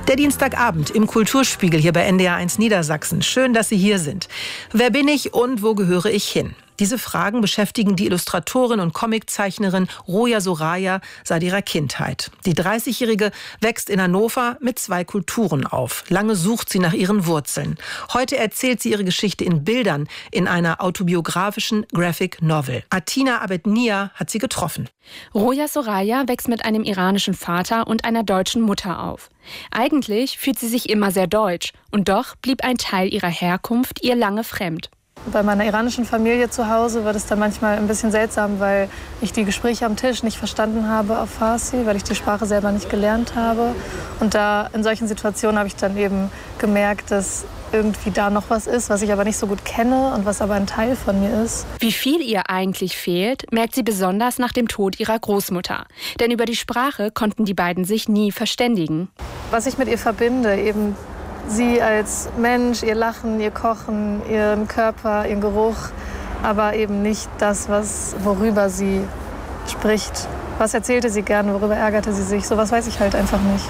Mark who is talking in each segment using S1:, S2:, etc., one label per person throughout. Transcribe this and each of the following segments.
S1: Der Dienstagabend im Kulturspiegel hier bei NDR1 Niedersachsen. Schön, dass Sie hier sind. Wer bin ich und wo gehöre ich hin? Diese Fragen beschäftigen die Illustratorin und Comiczeichnerin Roja Soraya seit ihrer Kindheit. Die 30-Jährige wächst in Hannover mit 2 Kulturen auf. Lange sucht sie nach ihren Wurzeln. Heute erzählt sie ihre Geschichte in Bildern in einer autobiografischen Graphic Novel. Atina Abed-Nia hat sie getroffen.
S2: Roja Soraya wächst mit einem iranischen Vater und einer deutschen Mutter auf. Eigentlich fühlt sie sich immer sehr deutsch. Und doch blieb ein Teil ihrer Herkunft ihr lange fremd.
S3: Bei meiner iranischen Familie zu Hause wird es dann manchmal ein bisschen seltsam, weil ich die Gespräche am Tisch nicht verstanden habe auf Farsi, weil ich die Sprache selber nicht gelernt habe. Und da in solchen Situationen habe ich dann eben gemerkt, dass irgendwie da noch was ist, was ich aber nicht so gut kenne und was aber ein Teil von mir ist.
S2: Wie viel ihr eigentlich fehlt, merkt sie besonders nach dem Tod ihrer Großmutter. Denn über die Sprache konnten die beiden sich nie verständigen.
S3: Was ich mit ihr verbinde, eben sie als Mensch, ihr Lachen, ihr Kochen, ihren Körper, ihren Geruch, aber eben nicht das, worüber sie spricht. Was erzählte sie gerne, worüber ärgerte sie sich? Sowas weiß ich halt einfach nicht.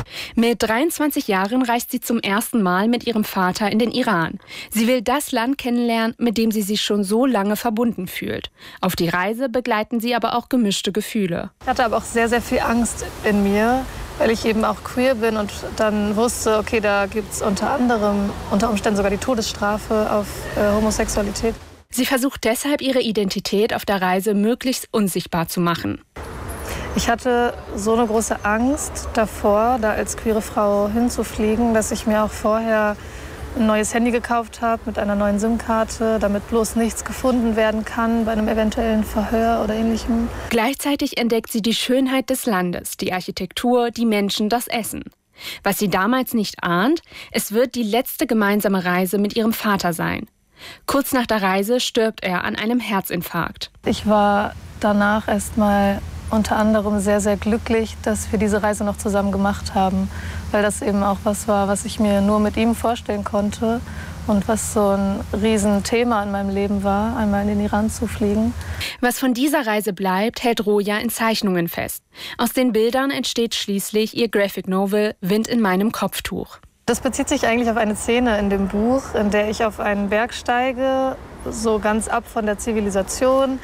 S2: Mit 23 Jahren reist sie zum ersten Mal mit ihrem Vater in den Iran. Sie will das Land kennenlernen, mit dem sie sich schon so lange verbunden fühlt. Auf die Reise begleiten sie aber auch gemischte Gefühle.
S3: Ich hatte aber auch sehr, sehr viel Angst in mir, weil ich eben auch queer bin und dann wusste, okay, da gibt es unter Umständen sogar die Todesstrafe auf Homosexualität.
S2: Sie versucht deshalb, ihre Identität auf der Reise möglichst unsichtbar zu machen.
S3: Ich hatte so eine große Angst davor, da als queere Frau hinzufliegen, dass ich mir auch vorher ein neues Handy gekauft habe mit einer neuen SIM-Karte, damit bloß nichts gefunden werden kann bei einem eventuellen Verhör oder Ähnlichem.
S2: Gleichzeitig entdeckt sie die Schönheit des Landes, die Architektur, die Menschen, das Essen. Was sie damals nicht ahnt, es wird die letzte gemeinsame Reise mit ihrem Vater sein. Kurz nach der Reise stirbt er an einem Herzinfarkt.
S3: Ich war danach erstmal unter anderem sehr, sehr glücklich, dass wir diese Reise noch zusammen gemacht haben, weil das eben auch was war, was ich mir nur mit ihm vorstellen konnte und was so ein Riesenthema in meinem Leben war, einmal in den Iran zu fliegen.
S2: Was von dieser Reise bleibt, hält Roja in Zeichnungen fest. Aus den Bildern entsteht schließlich ihr Graphic Novel Wind in meinem Kopftuch.
S3: Das bezieht sich eigentlich auf eine Szene in dem Buch, in der ich auf einen Berg steige, so ganz ab von der Zivilisation,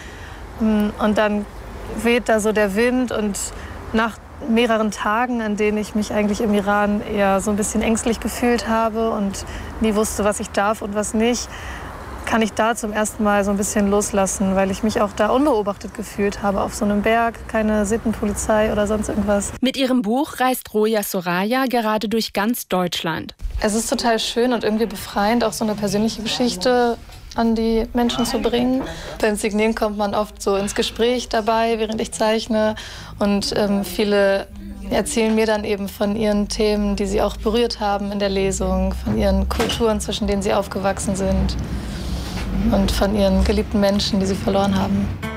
S3: und dann weht da so der Wind und nach mehreren Tagen, in denen ich mich eigentlich im Iran eher so ein bisschen ängstlich gefühlt habe und nie wusste, was ich darf und was nicht, kann ich da zum ersten Mal so ein bisschen loslassen, weil ich mich auch da unbeobachtet gefühlt habe auf so einem Berg, keine Sittenpolizei oder sonst irgendwas.
S2: Mit ihrem Buch reist Roja Soraya gerade durch ganz Deutschland.
S3: Es ist total schön und irgendwie befreiend, auch so eine persönliche Geschichte an die Menschen zu bringen. Beim Signieren kommt man oft so ins Gespräch dabei, während ich zeichne. Und viele erzählen mir dann eben von ihren Themen, die sie auch berührt haben in der Lesung, von ihren Kulturen, zwischen denen sie aufgewachsen sind und von ihren geliebten Menschen, die sie verloren haben.